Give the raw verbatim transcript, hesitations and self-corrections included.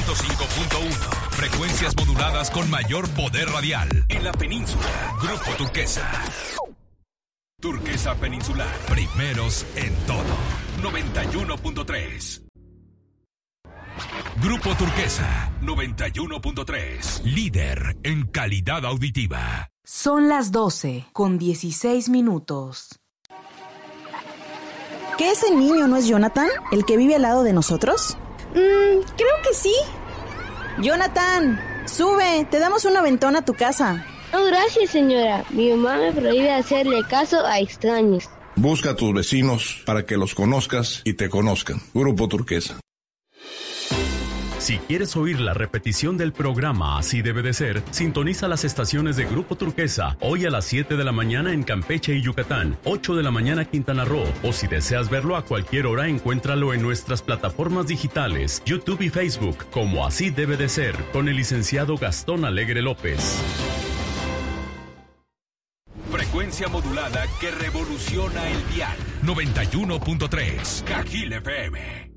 ciento cinco punto uno. Frecuencias moduladas con mayor poder radial. En la península, Grupo Turquesa. Turquesa Peninsular. Primeros en todo. noventa y uno punto tres. Grupo Turquesa, noventa y uno punto tres. Líder en calidad auditiva. Son las doce con dieciséis minutos. ¿Que ese niño no es Jonathan, el que vive al lado de nosotros? Mm, creo que sí. Jonathan, sube, te damos un aventón a tu casa. No, gracias, señora. Mi mamá me prohíbe hacerle caso a extraños. Busca a tus vecinos para que los conozcas y te conozcan. Grupo Turquesa. Si quieres oír la repetición del programa Así Debe de Ser, sintoniza las estaciones de Grupo Turquesa hoy a las siete de la mañana en Campeche y Yucatán, ocho de la mañana Quintana Roo, o si deseas verlo a cualquier hora, encuéntralo en nuestras plataformas digitales, YouTube y Facebook, como Así Debe de Ser, con el licenciado Gastón Alegre López. Frecuencia modulada que revoluciona el dial. noventa y uno punto tres. Cajil F M.